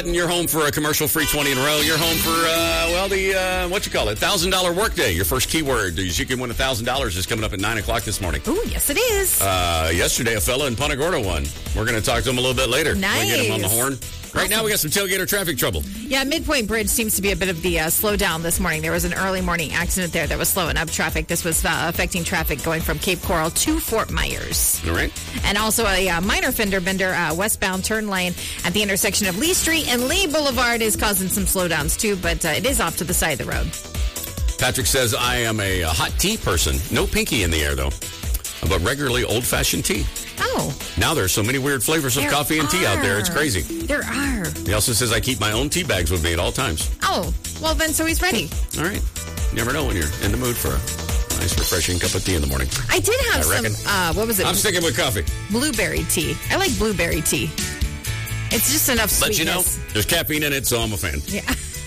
You're home for a commercial-free 20 in a row. You're home for, $1,000 workday. Your first keyword is you can win $1,000 is coming up at 9 o'clock this morning. Ooh, yes, it is. Yesterday, a fella in Punta Gorda won. We're going to talk to him a little bit later. Nice. We'll get him on the horn. Right now, we got some tailgater traffic trouble. Yeah, Midpoint Bridge seems to be a bit of the slowdown this morning. There was an early morning accident there that was slowing up traffic. This was affecting traffic going from Cape Coral to Fort Myers. All right. And also a minor fender bender westbound turn lane at the intersection of Lee Street and Lee Boulevard is causing some slowdowns too, but it is off to the side of the road. Patrick says, I am a hot tea person. No pinky in the air, though. But regularly old-fashioned tea. Oh. Now there's so many weird flavors of coffee and tea out there. It's crazy. There are. He also says I keep my own tea bags with me at all times. Oh, well then, so he's ready. All right. You never know when you're in the mood for a nice, refreshing cup of tea in the morning. I did have some, what was it? I'm sticking with coffee. Blueberry tea. I like blueberry tea. It's just enough sweetness. But you know, there's caffeine in it, so I'm a fan. Yeah.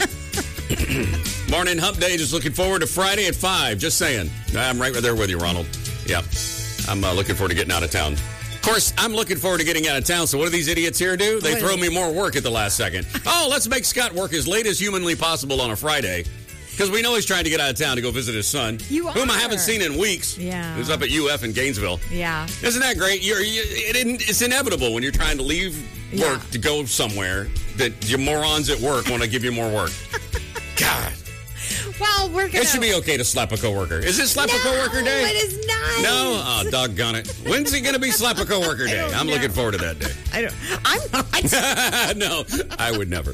Morning hump day. Just looking forward to Friday at 5. Just saying. I'm right there with you, Ronald. Yeah. I'm looking forward to getting out of town. Of course, I'm looking forward to getting out of town, so what do these idiots here do? They throw me more work at the last second. Oh, let's make Scott work as late as humanly possible on a Friday, because we know he's trying to get out of town to go visit his son, whom I haven't seen in weeks. Yeah. Who's up at UF in Gainesville. Yeah. Isn't that great? It's inevitable when you're trying to leave work to go somewhere that your morons at work want to give you more work. God. Well, we're gonna... It should be okay to slap a coworker. Is it slap a coworker day? No, it is not. No? Oh, doggone it. When's it going to be slap a coworker day? I'm looking forward to that day. I'm not. No, I would never.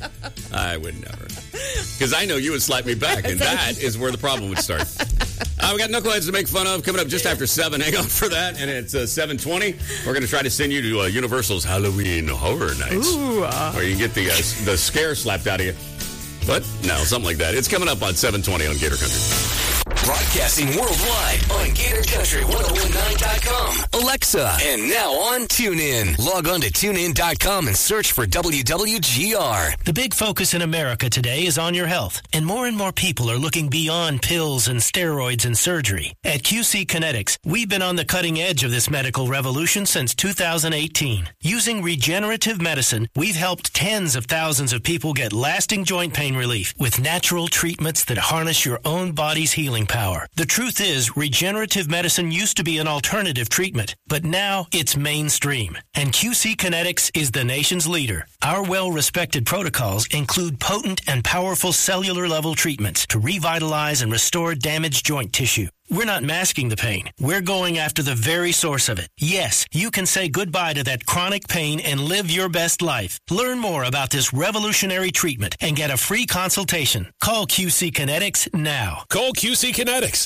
Because I know you would slap me back, and that is where the problem would start. We got knuckleheads to make fun of coming up just after 7. Hang on for that. And it's 7:20. We're going to try to send you to Universal's Halloween Horror Nights. Ooh. Where you can get the scare slapped out of you. But no, something like that. It's coming up on 7:20 on Gator Country. Broadcasting worldwide on GatorCountry1019.com. Alexa. And now on TuneIn. Log on to TuneIn.com and search for WWGR. The big focus in America today is on your health, and more people are looking beyond pills and steroids and surgery. At QC Kinetics, we've been on the cutting edge of this medical revolution since 2018. Using regenerative medicine, we've helped tens of thousands of people get lasting joint pain relief with natural treatments that harness your own body's healing power. The truth is, regenerative medicine used to be an alternative treatment, but now it's mainstream. And QC Kinetics is the nation's leader. Our well-respected protocols include potent and powerful cellular-level treatments to revitalize and restore damaged joint tissue. We're not masking the pain. We're going after the very source of it. Yes, you can say goodbye to that chronic pain and live your best life. Learn more about this revolutionary treatment and get a free consultation. Call QC Kinetics now. Call QC Kinetics,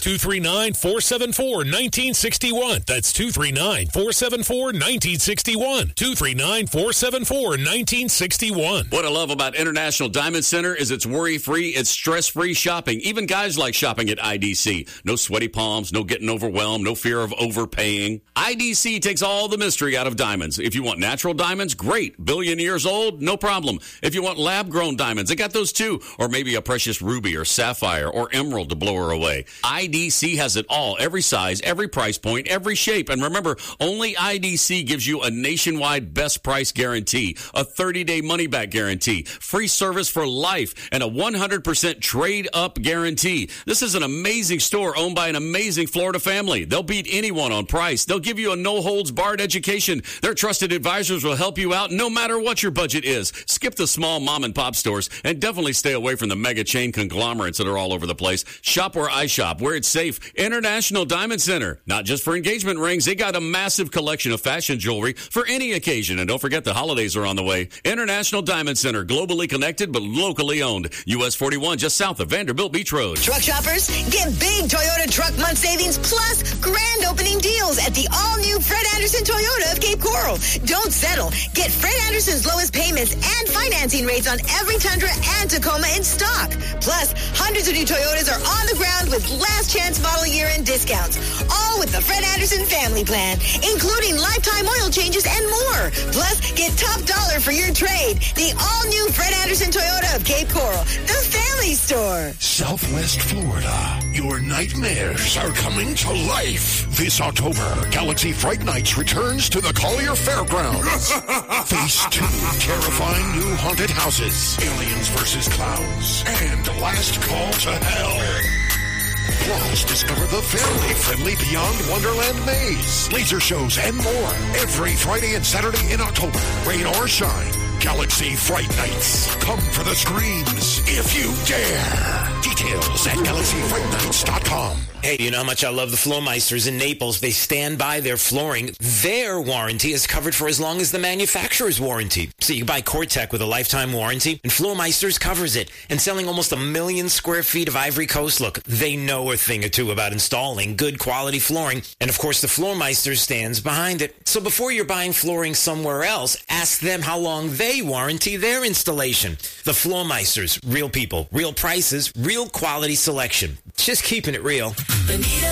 239-474-1961. That's 239-474-1961. 239-474-1961. What I love about International Diamond Center is it's worry-free, it's stress-free shopping. Even guys like shopping at IDC. No sweaty palms, no getting overwhelmed, no fear of overpaying. IDC takes all the mystery out of diamonds. If you want natural diamonds, great. Billion years old, no problem. If you want lab-grown diamonds, they got those too. Or maybe a precious ruby or sapphire or emerald to blow her away. IDC has it all. Every size, every price point, every shape. And remember, only IDC gives you a nationwide best price guarantee, a 30-day money-back guarantee, free service for life, and a 100% trade-up guarantee. This is an amazing store owned by an amazing Florida family. They'll beat anyone on price. They'll give you a no-holds-barred education. Their trusted advisors will help you out no matter what your budget is. Skip the small mom-and-pop stores and definitely stay away from the mega chain conglomerates that are all over the place. Shop where I shop, where it's safe. International Diamond Center. Not just for engagement rings. They got a massive collection of fashion jewelry for any occasion. And don't forget the holidays are on the way. International Diamond Center. Globally connected but locally owned. US 41 just south of Vanderbilt Beach Road. Truck shoppers, get big Toyota truck month savings plus grand opening deals at the all-new Fred Anderson Toyota of Cape Coral. Don't settle. Get Fred Anderson's lowest payments and financing rates on every Tundra and Tacoma in stock. Plus, hundreds of new Toyotas are on the ground with last chance model year-end discounts. All with the Fred Anderson family plan, including lifetime oil changes and more. Plus, get top dollar for your trade. The all-new Fred Anderson Toyota of Cape Coral, the family store. Southwest Florida, your nightmare nightmares are coming to life. This October, Galaxy Fright Nights returns to the Collier Fairgrounds. Face 2 terrifying new haunted houses, aliens versus clowns, and Last Call to Hell. Plus, discover the family-friendly Beyond Wonderland maze, laser shows, and more. Every Friday and Saturday in October, rain or shine, Galaxy Fright Nights. Come for the screams if you dare. Details at galaxyfrightnights.com. Hey, you know how much I love the Flowmeisters in Naples? They stand by their flooring. Their warranty is covered for as long as the manufacturer's warranty. So you buy Cortec with a lifetime warranty, and Flowmeisters covers it. And selling almost 1 million square feet of Ivory Coast, look, they know a thing or two about installing good quality flooring. And of course, the Flowmeisters stands behind it. So before you're buying flooring somewhere else, ask them how long they warranty their installation. The Flowmeisters, real people, real prices, real quality selection. Just keeping it real. Bonita